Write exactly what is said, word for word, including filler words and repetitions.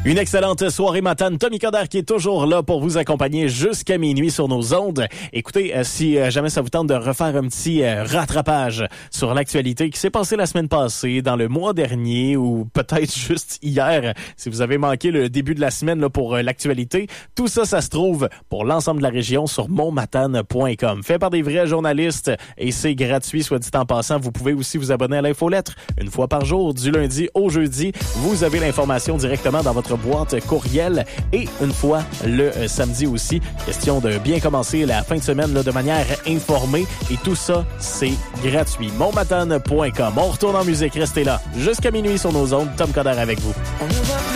Une excellente soirée matane. Tommy Coderre qui est toujours là pour vous accompagner jusqu'à minuit sur nos ondes. Écoutez, euh, si euh, jamais ça vous tente de refaire un petit euh, rattrapage sur l'actualité qui s'est passée la semaine passée, dans le mois dernier ou peut-être juste hier, si vous avez manqué le début de la semaine là, pour euh, l'actualité, tout ça, ça se trouve pour l'ensemble de la région sur monmatane point com. Fait par des vrais journalistes et c'est gratuit, soit dit en passant. Vous pouvez aussi vous abonner à l'infolettre une fois par jour, du lundi au jeudi. Vous avez l'information directement dans votre boîte courriel et une fois le euh, samedi aussi. Question de bien commencer la fin de semaine là, de manière informée et tout ça, c'est gratuit. monmatane point com. On retourne en musique, restez là. Jusqu'à minuit sur nos ondes. Tom Coderre avec vous.